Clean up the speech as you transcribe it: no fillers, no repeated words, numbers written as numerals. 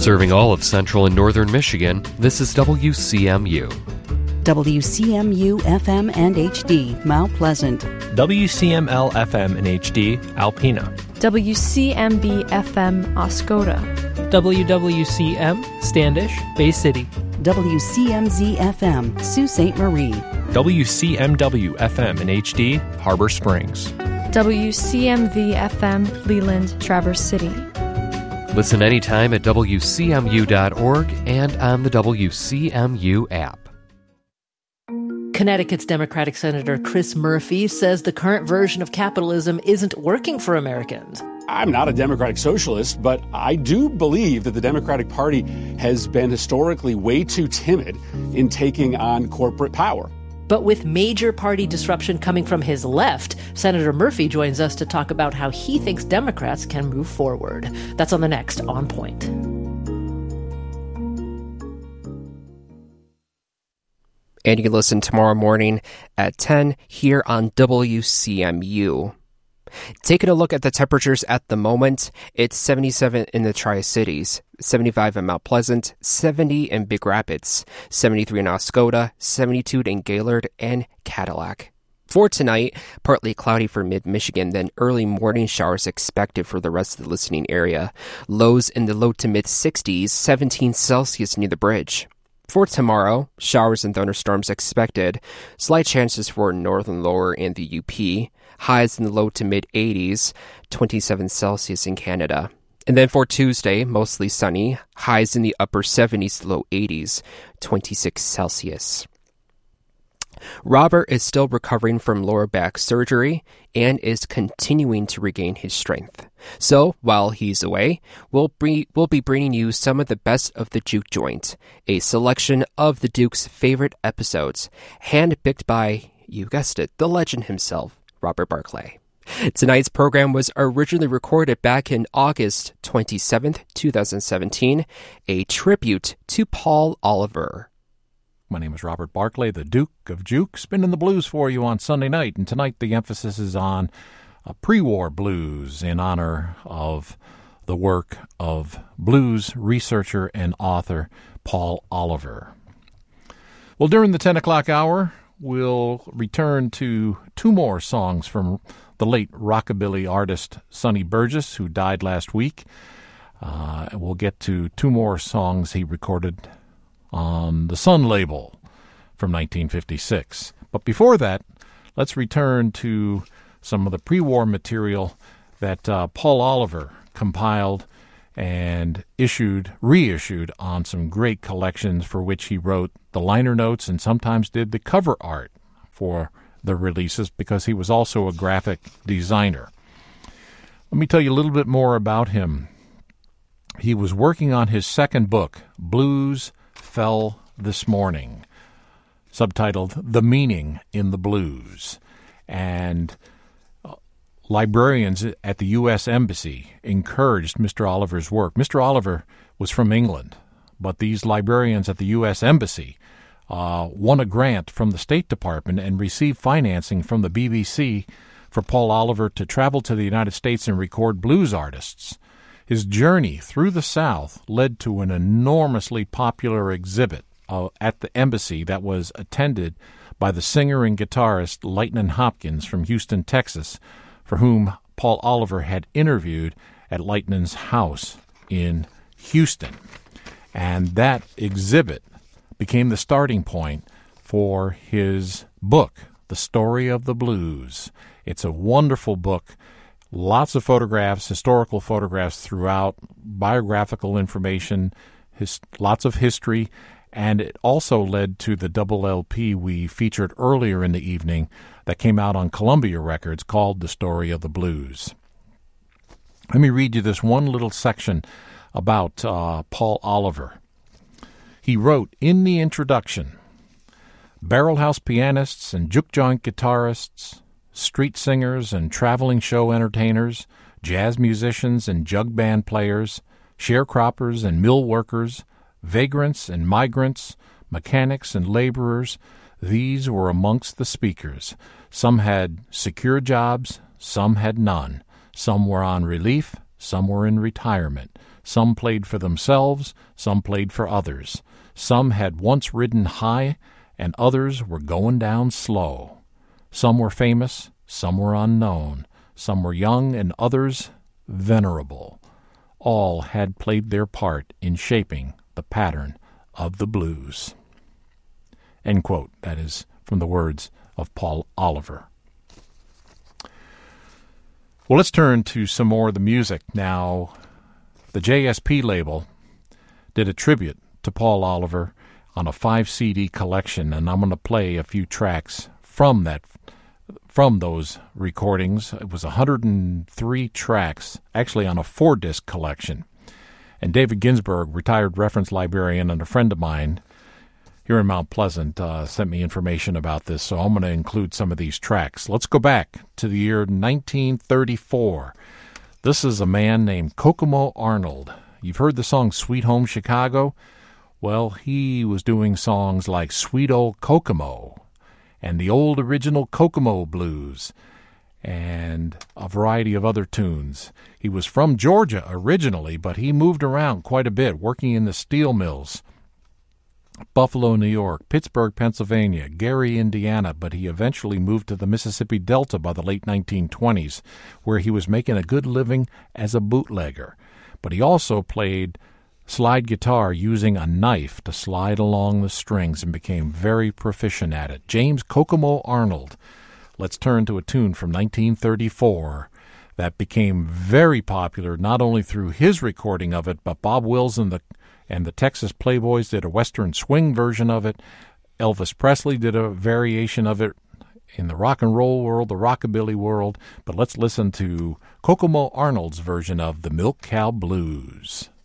Serving all of central and northern Michigan, this is WCMU. WCMU-FM and HD, Mount Pleasant. WCML-FM and HD, Alpena. WCMB-FM, Oscoda. WWCM, Standish, Bay City. WCMZ-FM, Sault Ste. Marie. WCMW-FM and HD, Harbor Springs. WCMV-FM, Leland, Traverse City. Listen anytime at WCMU.org and on the WCMU app. Connecticut's Democratic Senator Chris Murphy says the current version of capitalism isn't working for Americans. I'm not a democratic socialist, but I do believe that the Democratic Party has been historically way too timid in taking on corporate power. But with major party disruption coming from his left, Senator Murphy joins us to talk about how he thinks Democrats can move forward. That's on the next On Point. And you can listen tomorrow morning at 10 here on WCMU. Taking a look at the temperatures at the moment, it's 77 in the Tri-Cities, 75 in Mount Pleasant, 70 in Big Rapids, 73 in Oscoda, 72 in Gaylord and Cadillac. For tonight, partly cloudy for mid-Michigan, then early morning showers expected for the rest of the listening area. Lows in the low to mid-60s, 17 Celsius near the bridge. For tomorrow, showers and thunderstorms expected. Slight chances for northern lower and the UP. Highs in the low to mid-80s, 27 Celsius in Canada. And then for Tuesday, mostly sunny. Highs in the upper 70s to low 80s, 26 Celsius. Robert is still recovering from lower back surgery and is continuing to regain his strength. So, while he's away, we'll be bringing you some of the best of the Juke Joint, a selection of the Duke's favorite episodes, handpicked by, you guessed it, the legend himself, Robert Barclay. Tonight's program was originally recorded back in August 27th, 2017, a tribute to Paul Oliver. My name is Robert Barclay, the Duke of Juke, spinning the blues for you on Sunday night. And tonight the emphasis is on pre-war blues in honor of the work of blues researcher and author Paul Oliver. Well, during the 10 o'clock hour, we'll return to two more songs from the late rockabilly artist Sonny Burgess, who died last week. We'll get to two more songs he recorded on the Sun label from 1956. But before that, let's return to some of the pre-war material that Paul Oliver compiled and reissued on some great collections for which he wrote the liner notes and sometimes did the cover art for the releases because he was also a graphic designer. Let me tell you a little bit more about him. He was working on his second book, Blues Fell This Morning, subtitled The Meaning in the Blues. And librarians at the U.S. Embassy encouraged Mr. Oliver's work. Mr. Oliver was from England, but these librarians at the U.S. Embassy won a grant from the State Department and received financing from the BBC for Paul Oliver to travel to the United States and record blues artists. His journey through the South led to an enormously popular exhibit at the embassy that was attended by the singer and guitarist Lightnin' Hopkins from Houston, Texas, for whom Paul Oliver had interviewed at Lightnin's house in Houston. And that exhibit became the starting point for his book, The Story of the Blues. It's a wonderful book. Lots of photographs, historical photographs throughout, biographical information, lots of history, and it also led to the double LP we featured earlier in the evening that came out on Columbia Records called The Story of the Blues. Let me read you this one little section about Paul Oliver. He wrote in the introduction, barrel house pianists and juke joint guitarists, street singers and traveling show entertainers, jazz musicians and jug band players, sharecroppers and mill workers, vagrants and migrants, mechanics and laborers, these were amongst the speakers. Some had secure jobs, some had none. Some were on relief, some were in retirement, some played for themselves, some played for others. Some had once ridden high, and others were going down slow. Some were famous, some were unknown, some were young, and others venerable. All had played their part in shaping the pattern of the blues." End quote. That is from the words of Paul Oliver. Well, let's turn to some more of the music. Now, the JSP label did a tribute to Paul Oliver on a 5-CD collection, and I'm going to play a few tracks from those recordings. It was 103 tracks, actually on a 4-disc collection. And David Ginsburg, retired reference librarian and a friend of mine here in Mount Pleasant, sent me information about this, so I'm going to include some of these tracks. Let's go back to the year 1934. This is a man named Kokomo Arnold. You've heard the song Sweet Home Chicago? Well, he was doing songs like Sweet Old Kokomo and the old original Kokomo Blues and a variety of other tunes. He was from Georgia originally, but he moved around quite a bit, working in the steel mills. Buffalo, New York, Pittsburgh, Pennsylvania, Gary, Indiana, but he eventually moved to the Mississippi Delta by the late 1920s, where he was making a good living as a bootlegger. But he also played slide guitar using a knife to slide along the strings and became very proficient at it. James Kokomo Arnold. Let's turn to a tune from 1934 that became very popular not only through his recording of it, but Bob Wills and the Texas Playboys did a Western swing version of it. Elvis Presley did a variation of it in the rock and roll world, the rockabilly world. But let's listen to Kokomo Arnold's version of the Milk Cow Blues.